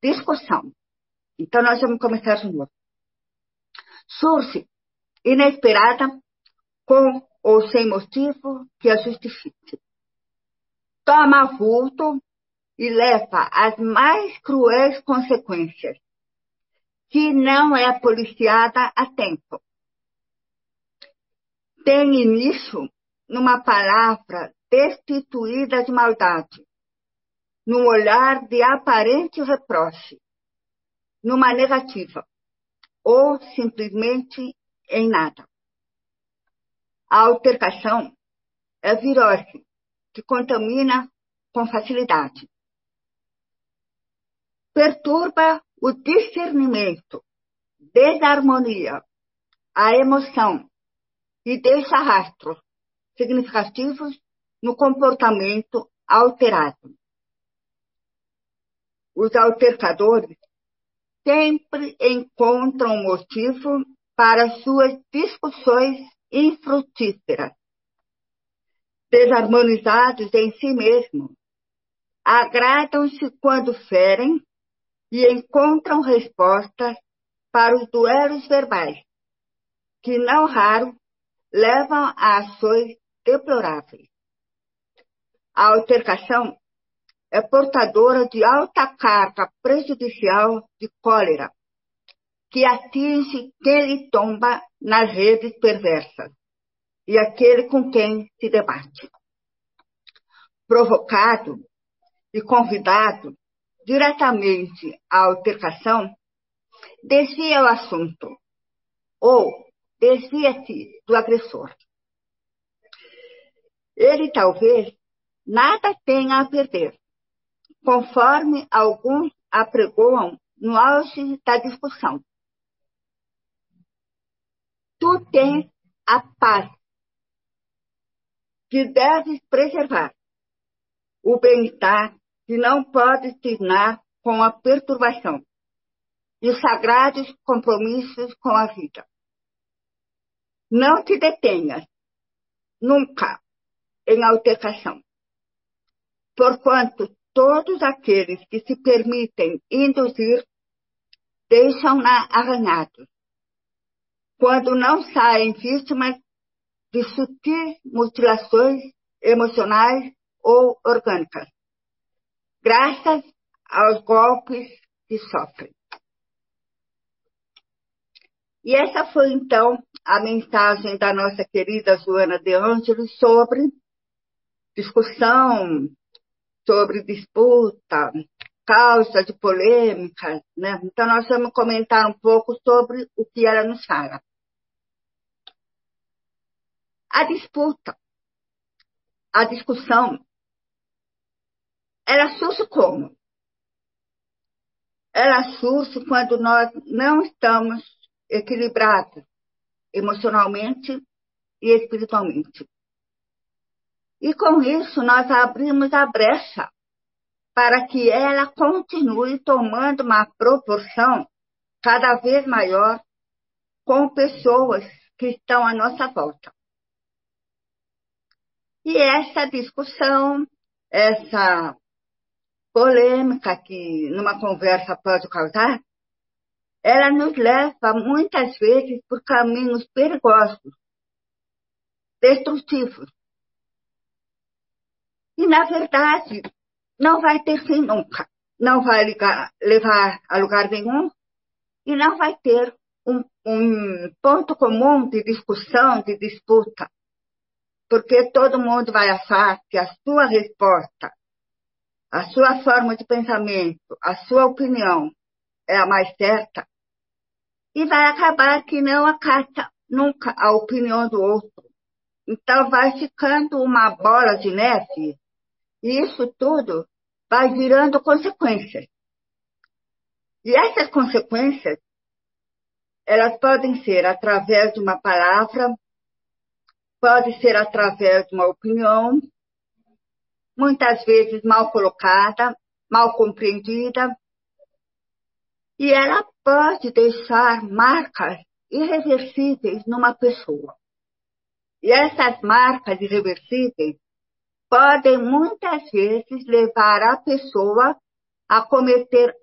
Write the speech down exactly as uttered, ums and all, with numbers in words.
discussão. Então, nós vamos começar de novo. Surge inesperada, com ou sem motivo que a justifique. Toma vulto e leva às mais cruéis consequências, que não é policiada a tempo. Tem início numa palavra destituída de maldade, num olhar de aparente reproche, numa negativa, ou simplesmente em nada. A altercação é virose que contamina com facilidade. Perturba o discernimento, desarmonia, a emoção e deixa rastros significativos no comportamento alterado. Os altercadores sempre encontram motivo para suas discussões infrutíferas. Desarmonizados em si mesmos, agradam-se quando ferem e encontram respostas para os duelos verbais, que não raro levam a ações deploráveis. A altercação é portadora de alta carga prejudicial de cólera, que atinge quem lhe tomba nas redes perversas e aquele com quem se debate. Provocado e convidado diretamente à altercação, desvia o assunto ou desvia-se do agressor. Ele talvez nada tenha a perder, conforme alguns apregoam no auge da discussão. Tu tens a paz que deves preservar, o bem-estar que não pode tornar com a perturbação, e os sagrados compromissos com a vida. Não te detenhas, nunca, em altercação, porquanto todos aqueles que se permitem induzir deixam-na arranhados, quando não saem vítimas de sutis mutilações emocionais ou orgânicas, graças aos golpes que sofrem. E essa foi, então, a mensagem da nossa querida Joana de Ângeles sobre discussão, sobre disputa, causa de polêmica, né? Então, nós vamos comentar um pouco sobre o que ela nos fala. A disputa, a discussão, ela surge como? Ela surge quando nós não estamos equilibrados emocionalmente e espiritualmente. E com isso nós abrimos a brecha para que ela continue tomando uma proporção cada vez maior com pessoas que estão à nossa volta. E essa discussão, essa polêmica que numa conversa pode causar, ela nos leva muitas vezes por caminhos perigosos, destrutivos. E, na verdade, não vai ter fim nunca. Não vai ligar, levar a lugar nenhum e não vai ter um, um ponto comum de discussão, de disputa. Porque todo mundo vai achar que a sua resposta, a sua forma de pensamento, a sua opinião é a mais certa e vai acabar que não acata nunca a opinião do outro. Então vai ficando uma bola de neve e isso tudo vai virando consequências. E essas consequências, elas podem ser através de uma palavra, pode ser através de uma opinião, muitas vezes mal colocada, mal compreendida, e ela pode deixar marcas irreversíveis numa pessoa. E essas marcas irreversíveis podem muitas vezes levar a pessoa a cometer